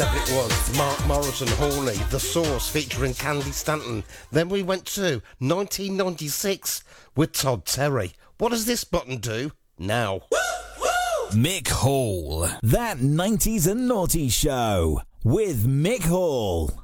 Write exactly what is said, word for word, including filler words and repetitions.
It was Mark Morrison, Horny, The Source featuring Candy Stanton. Then we went to nineteen ninety-six with Todd Terry. What does this button do now? Mick Hall, That nineties and Naughty Show with Mick Hall.